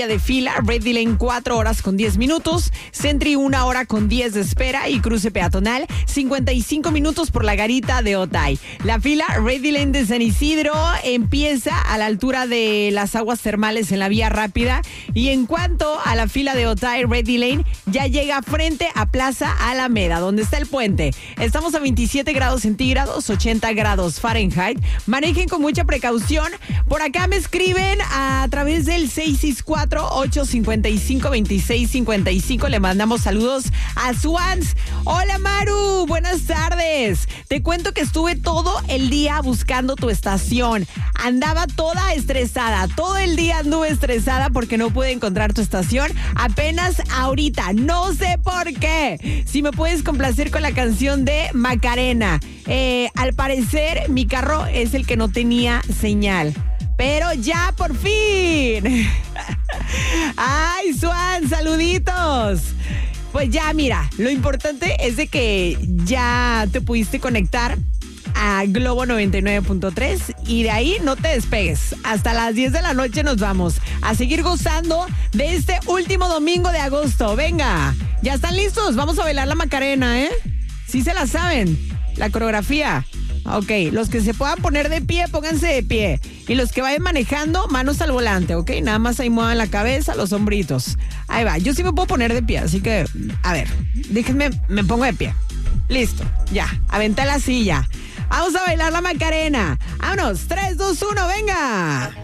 de fila, Ready Lane 4 horas con 10 minutos, Sentry 1 hora con 10 de espera y cruce peatonal 55 minutos por la garita de Otay. La fila Ready Lane de San Isidro empieza a la altura de las aguas termales en la vía rápida y en cuanto a la fila de Otay, Ready Lane ya llega frente a Plaza Alameda, donde está el puente. Estamos a 27 grados centígrados, 80 grados Fahrenheit. Manejen con mucha precaución. Por acá me escriben a través del 664-855-2655. Le mandamos saludos a Swans. Hola Maru, buenas tardes. Te cuento que estuve todo el día buscando tu estación. Andaba toda estresada. Todo el día anduve estresada porque no pude encontrar tu estación. Apenas ahorita. No sé por qué. Si me puedes complacer con la canción de Macarena. Al parecer mi carro es el que no tenía señal. Pero ya por fin. Ay, Swan, saluditos. Pues ya, mira, lo importante es de que ya te pudiste conectar a Globo 99.3 y de ahí no te despegues. Hasta las 10 de la noche nos vamos a seguir gozando de este último domingo de agosto. Venga, ¿ya están listos? Vamos a bailar la Macarena, ¿eh? ¿Sí se la saben? La coreografía. Ok, los que se puedan poner de pie, pónganse de pie. Y los que vayan manejando, manos al volante, ¿ok? Nada más ahí muevan la cabeza, los hombritos. Ahí va, yo sí me puedo poner de pie, así que, a ver, déjenme, me pongo de pie. Listo, ya, aventé la silla. Vamos a bailar la Macarena. Vámonos, 3, 2, 1, venga.